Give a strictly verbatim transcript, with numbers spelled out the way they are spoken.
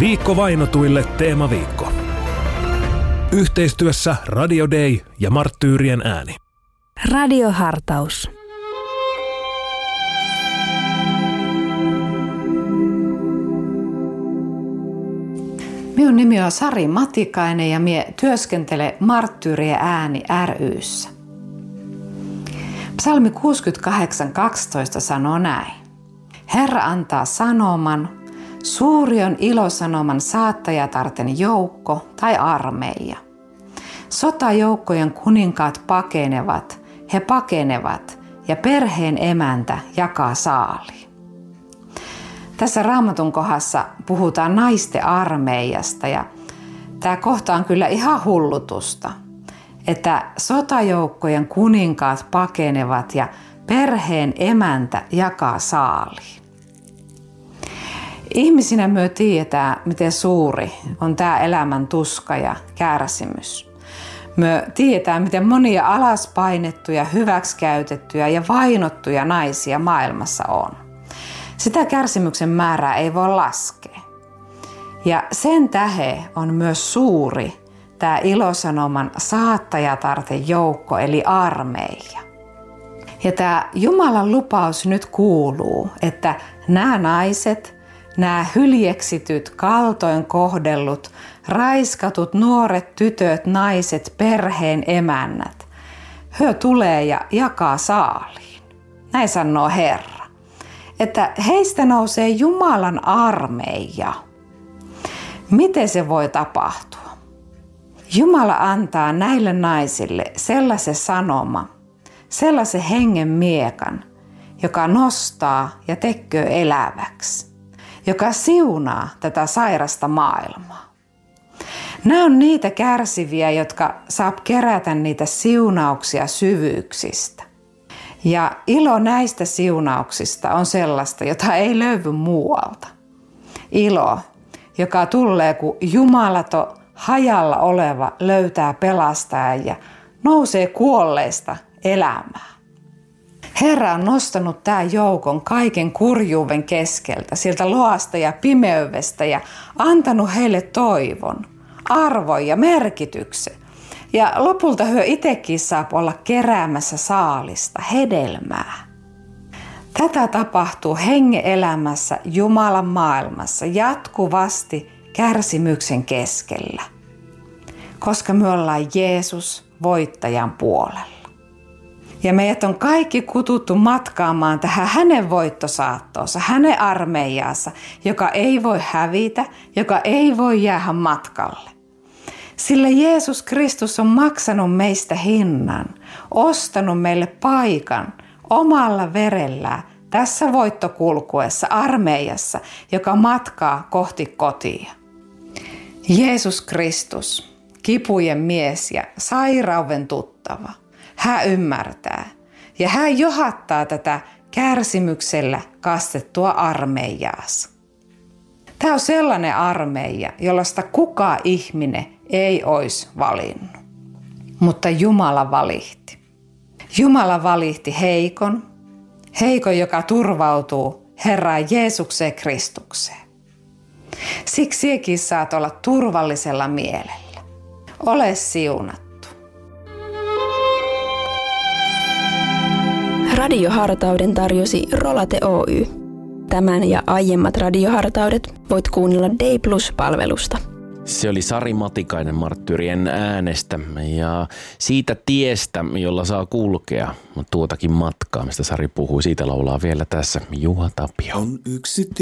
Viikko vainotuille teemaviikko. Yhteistyössä Radio Day ja Marttyyrien ääni. Radiohartaus. Minun nimi on Sari Matikainen ja minä työskentelen Marttyyrien ääni ry:ssä. Psalmi kuusikymmentäkahdeksan kaksitoista sanoo näin. Herra antaa sanoman, suuri on ilosanoman saattajatarten joukko tai armeija. Sotajoukkojen kuninkaat pakenevat, he pakenevat ja perheen emäntä jakaa saaliin. Tässä Raamatun kohdassa puhutaan naisten armeijasta ja tämä kohta on kyllä ihan hullutusta, että sotajoukkojen kuninkaat pakenevat ja perheen emäntä jakaa saaliin. Ihmisinä me tiedetään, miten suuri on tämä elämän tuska ja kärsimys. Me tiedetään, miten monia alaspainettuja, hyväksikäytettyjä ja vainottuja naisia maailmassa on. Sitä kärsimyksen määrää ei voi laskea. Ja sen tähden on myös suuri tämä ilosanoman saattajatarten joukko eli armeija. Ja tämä Jumalan lupaus nyt kuuluu, että nämä naiset, nämä hyljeksityt, kaltoin kohdellut, raiskatut nuoret tytöt, naiset, perheen emännät, he tulee ja jakaa saaliin. Näin sanoo Herra. Että heistä nousee Jumalan armeija. Miten se voi tapahtua? Jumala antaa näille naisille sellaisen sanoma, sellaisen hengen miekan, joka nostaa ja tekee eläväksi, joka siunaa tätä sairasta maailmaa. Nämä on niitä kärsiviä, jotka saa kerätä niitä siunauksia syvyyksistä. Ja ilo näistä siunauksista on sellaista, jota ei löydy muualta. Ilo, joka tulee, kun jumalaton hajalla oleva löytää pelastajan ja nousee kuolleista elämään. Herra on nostanut tämän joukon kaiken kurjuuden keskeltä, sieltä loasta ja pimeydestä ja antanut heille toivon, arvon ja merkityksen. Ja lopulta he itsekin saa olla keräämässä saalista, hedelmää. Tätä tapahtuu hengen elämässä Jumalan maailmassa jatkuvasti kärsimyksen keskellä, koska me ollaan Jeesus voittajan puolella. Ja meidät on kaikki kututtu matkaamaan tähän hänen voittosaattoonsa, hänen armeijaansa, joka ei voi hävitä, joka ei voi jäädä matkalle. Sillä Jeesus Kristus on maksanut meistä hinnan, ostanut meille paikan omalla verellään tässä voittokulkuessa armeijassa, joka matkaa kohti kotia. Jeesus Kristus, kipujen mies ja sairauden tuttava, hän ymmärtää ja hän johattaa tätä kärsimyksellä kastettua armeijaansa. Tämä on sellainen armeija, jollaista kukaan ihminen ei olisi valinnut, mutta Jumala valihti. Jumala valihti heikon, heikon, joka turvautuu Herraan Jeesukseen Kristukseen. Siksi sinäkin saat olla turvallisella mielellä. Ole siunattu. Radiohartauden tarjosi Rolate Oy. Tämän ja aiemmat radiohartaudet voit kuunnella Day Plus-palvelusta. Se oli Sari Matikainen Marttyyrien äänestä ja siitä tiestä, jolla saa kulkea tuotakin matkaa, mistä Sari puhui. Siitä laulaa vielä tässä Juha Tapio. On yksi